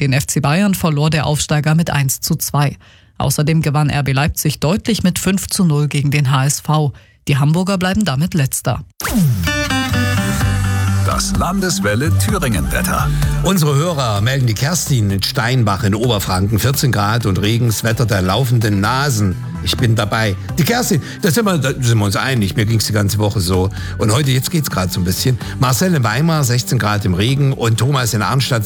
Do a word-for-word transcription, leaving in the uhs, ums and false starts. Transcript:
den F C Bayern verlor der Aufsteiger mit eins zu zwei. Außerdem gewann R B Leipzig deutlich mit fünf zu null gegen den H S V. Die Hamburger bleiben damit Letzter. Das Landeswelle Thüringen-Wetter. Unsere Hörer melden die Kerstin in Steinbach in Oberfranken. vierzehn Grad und Regenswetter der laufenden Nasen. Ich bin dabei. Die Kerstin, da sind wir, da sind wir uns einig. Mir ging es die ganze Woche so. Und heute, jetzt geht's gerade so ein bisschen. Marcel in Weimar, sechzehn Grad im Regen. Und Thomas in Arnstadt,